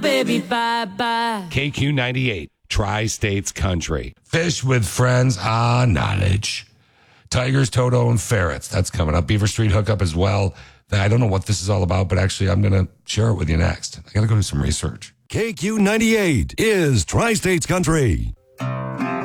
Baby, bye-bye. KQ98, Tri-States Country. Fish with friends, knowledge. Tigers, Toto, and ferrets. That's coming up. Beaver Street hookup as well. I don't know what this is all about, but actually I'm going to share it with you next. I got to go do some research. KQ98 is Tri-States Country.